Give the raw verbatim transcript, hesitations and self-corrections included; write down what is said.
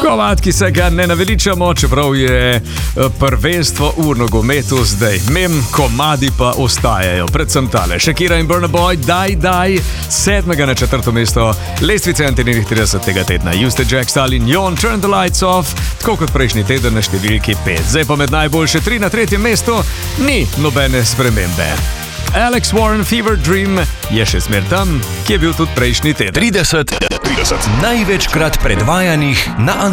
Komad, ki se ga ne naveličamo, čeprav je prvenstvo v nogometu zdaj. Mem, komadi pa ostajajo, predvsem tale. Shakira in Burna Boy, daj, daj, sedmega na četrto mesto lestvice Anteninih tridesetega tedna. Juste Jack Stalin, Jon, Turn the Lights Off, tako kot prejšnji teden na številki pet. Zdaj pa med najboljše tri na tretjem mestu ni nobene spremembe. Alex Warren, Fever Dream je še smer tam, ki je bil tudi prejšnji teden. trideset, trideset največkrat predvajanih na